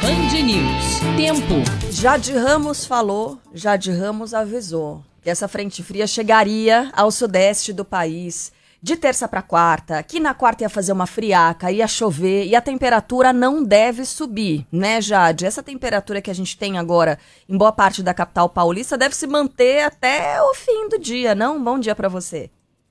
Band News. Tempo. Jade Ramos falou, Jade Ramos avisou que essa frente fria chegaria ao sudeste do país de terça para quarta, que na quarta ia fazer uma friaca, ia chover e a temperatura não deve subir, né, Jade? Essa temperatura que a gente tem agora em boa parte da capital paulista deve se manter até o fim do dia, não? Bom dia para você.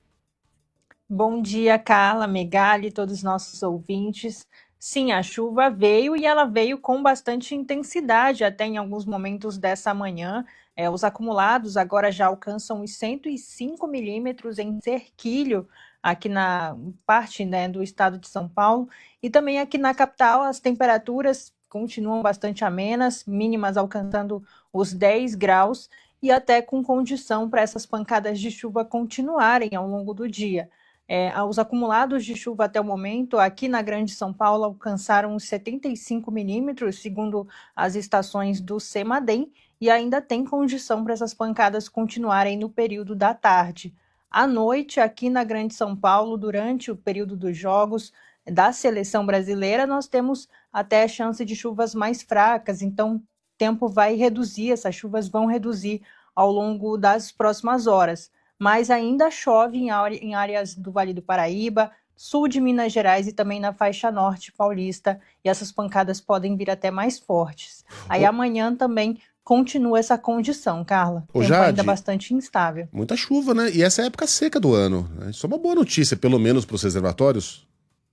Bom dia, Carla, Megali, todos os nossos ouvintes. Sim, a chuva veio e ela veio com bastante intensidade até em alguns momentos dessa manhã. Os acumulados agora já alcançam os 105 milímetros em Cerquilho, aqui na parte, né, do estado de São Paulo. E também aqui na capital as temperaturas continuam bastante amenas, mínimas alcançando os 10 graus e até com condição para essas pancadas de chuva continuarem ao longo do dia. Os acumulados de chuva até o momento aqui na Grande São Paulo alcançaram os 75 milímetros, segundo as estações do CEMADEM, e ainda tem condição para essas pancadas continuarem no período da tarde. À noite, aqui na Grande São Paulo, durante o período dos jogos da seleção brasileira, nós temos até chance de chuvas mais fracas, então o tempo vai reduzir, essas chuvas vão reduzir ao longo das próximas horas. Mas ainda chove em áreas do Vale do Paraíba, sul de Minas Gerais e também na faixa norte paulista, e essas pancadas podem vir até mais fortes. Aí amanhã também continua essa condição, Carla. Tempo Jade, ainda bastante instável. Muita chuva, né? E essa é a época seca do ano. Isso é uma boa notícia, pelo menos para os reservatórios.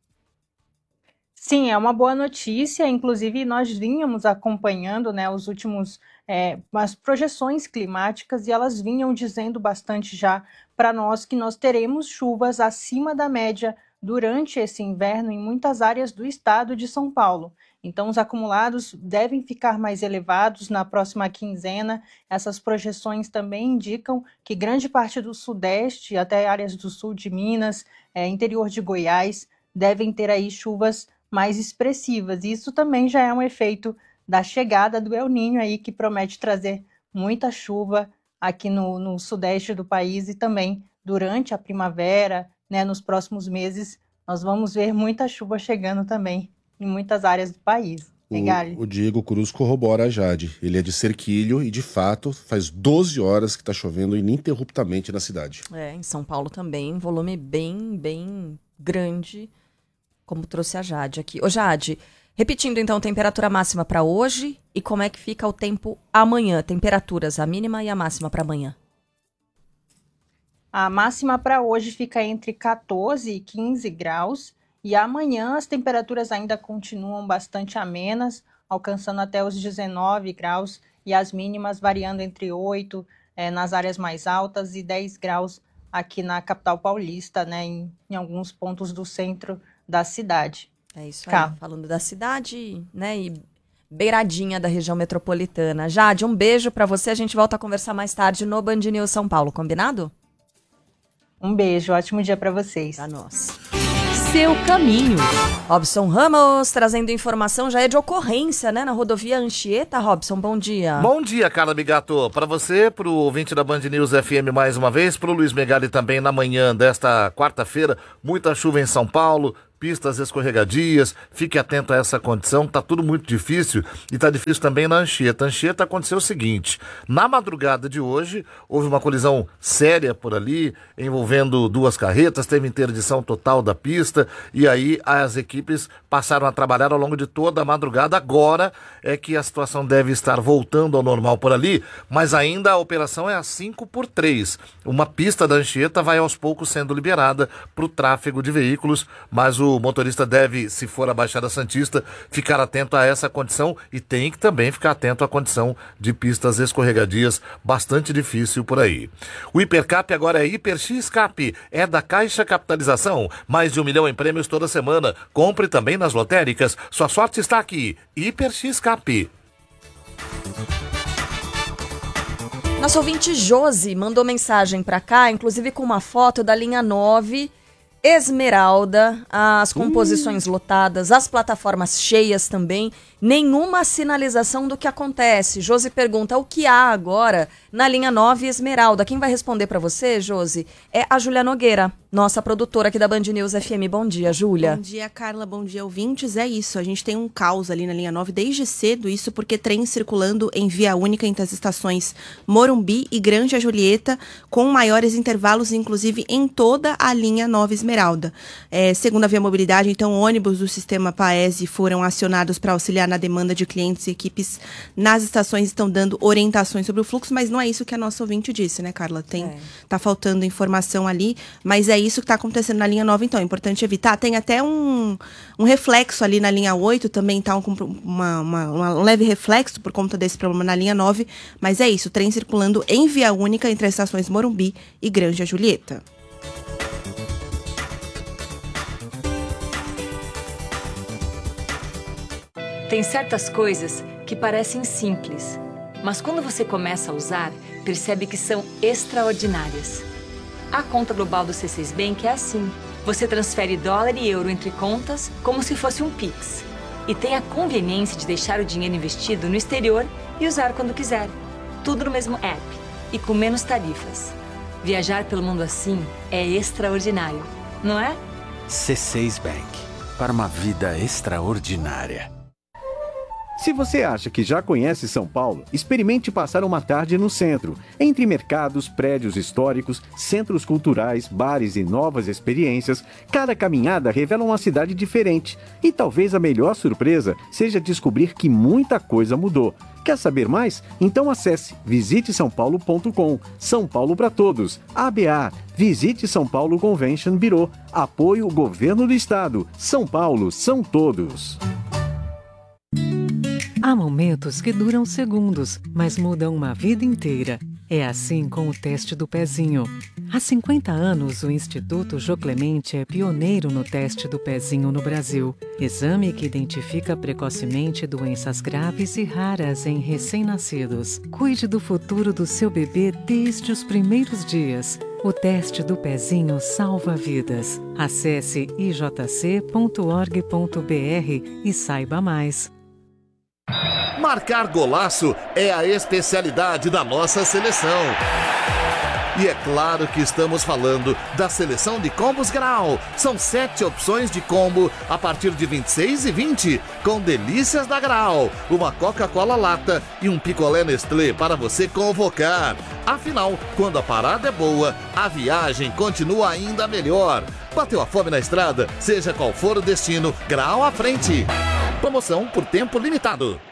Sim, é uma boa notícia. Inclusive, nós vínhamos acompanhando, né, os últimos as projeções climáticas e elas vinham dizendo bastante já para nós que nós teremos chuvas acima da média durante esse inverno em muitas áreas do estado de São Paulo. Então, os acumulados devem ficar mais elevados na próxima quinzena. Essas projeções também indicam que grande parte do sudeste, até áreas do sul de Minas, interior de Goiás, devem ter aí chuvas mais expressivas. Isso também já é um efeito da chegada do El Niño aí, que promete trazer muita chuva aqui no sudeste do país e também durante a primavera, né, nos próximos meses, nós vamos ver muita chuva chegando também em muitas áreas do país. O Diego Cruz corrobora a Jade. Ele é de Cerquilho e, de fato, faz 12 horas que está chovendo ininterruptamente na cidade. Em São Paulo também, volume bem grande, como trouxe a Jade aqui. Ô Jade, repetindo então, temperatura máxima para hoje e como é que fica o tempo amanhã? Temperaturas, a mínima e a máxima para amanhã. A máxima para hoje fica entre 14 e 15 graus e amanhã as temperaturas ainda continuam bastante amenas, alcançando até os 19 graus e as mínimas variando entre 8 nas áreas mais altas e 10 graus aqui na capital paulista, né, em alguns pontos do centro da cidade. É isso aí, falando da cidade, né, e beiradinha da região metropolitana. Jade, um beijo pra você, a gente volta a conversar mais tarde no Band News São Paulo, combinado? Um beijo, ótimo dia pra vocês. Pra nós. Seu caminho. Robson Ramos trazendo informação, já é de ocorrência, né, na rodovia Anchieta. Robson, bom dia. Bom dia, Carla Bigato. Para você, pro ouvinte da Band News FM mais uma vez, pro Luiz Megali também na manhã desta quarta-feira, muita chuva em São Paulo, pistas escorregadias, fique atento a essa condição, tá tudo muito difícil e tá difícil também na Anchieta. Anchieta aconteceu o seguinte, na madrugada de hoje, houve uma colisão séria por ali, envolvendo duas carretas, teve interdição total da pista e aí as equipes passaram a trabalhar ao longo de toda a madrugada. Agora é que a situação deve estar voltando ao normal por ali, mas ainda a operação é a 5x3. Uma pista da Anchieta vai aos poucos sendo liberada para o tráfego de veículos, mas o motorista deve, se for a Baixada Santista, ficar atento a essa condição e tem que também ficar atento à condição de pistas escorregadias, bastante difícil por aí. O Hipercap agora é Hiper X-Cap, é da Caixa Capitalização, mais de 1 milhão em prêmios toda semana. Compre também nas lotéricas, sua sorte está aqui, Hiper X-Cap. Nosso ouvinte Josi mandou mensagem pra cá, inclusive com uma foto da linha 9, Esmeralda, as composições lotadas, as plataformas cheias também, nenhuma sinalização do que acontece. Josi pergunta, o que há agora na linha 9 Esmeralda? Quem vai responder para você, Josi, é a Júlia Nogueira. Nossa produtora aqui da Band News FM. Bom dia, Júlia. Bom dia, Carla. Bom dia, ouvintes. É isso, a gente tem um caos ali na linha 9 desde cedo, isso porque trem circulando em via única entre as estações Morumbi e Granja Julieta, com maiores intervalos, inclusive em toda a linha 9 Esmeralda. Segundo a Via Mobilidade, então, ônibus do sistema Paese foram acionados para auxiliar na demanda de clientes e equipes nas estações, estão dando orientações sobre o fluxo, mas não é isso que a nossa ouvinte disse, né, Carla? Tá faltando informação ali, mas é isso que está acontecendo na linha 9, então é importante evitar. Tem até um reflexo ali na linha 8, também tá um leve reflexo por conta desse problema na linha 9, mas é isso, trem circulando em via única entre as estações Morumbi e Granja Julieta. Tem certas coisas que parecem simples, mas quando você começa a usar, percebe que são extraordinárias. A conta global do C6 Bank é assim. Você transfere dólar e euro entre contas como se fosse um Pix. E tem a conveniência de deixar o dinheiro investido no exterior e usar quando quiser. Tudo no mesmo app e com menos tarifas. Viajar pelo mundo assim é extraordinário, não é? C6 Bank. Para uma vida extraordinária. Se você acha que já conhece São Paulo, experimente passar uma tarde no centro, entre mercados, prédios históricos, centros culturais, bares e novas experiências. Cada caminhada revela uma cidade diferente. E talvez a melhor surpresa seja descobrir que muita coisa mudou. Quer saber mais? Então acesse visitesaopaulo.com. São Paulo para todos. ABA. Visite São Paulo Convention Bureau. Apoio Governo do Estado. São Paulo são todos. Há momentos que duram segundos, mas mudam uma vida inteira. É assim com o teste do pezinho. Há 50 anos, o Instituto Jô Clemente é pioneiro no teste do pezinho no Brasil. Exame que identifica precocemente doenças graves e raras em recém-nascidos. Cuide do futuro do seu bebê desde os primeiros dias. O teste do pezinho salva vidas. Acesse ijc.org.br e saiba mais. Marcar golaço é a especialidade da nossa seleção. E é claro que estamos falando da seleção de combos Grau. São 7 opções de combo a partir de 26 e 20, com delícias da Grau, uma Coca-Cola lata e um picolé Nestlé para você convocar. Afinal, quando a parada é boa, a viagem continua ainda melhor. Bateu a fome na estrada? Seja qual for o destino, Grau à frente. Promoção por tempo limitado.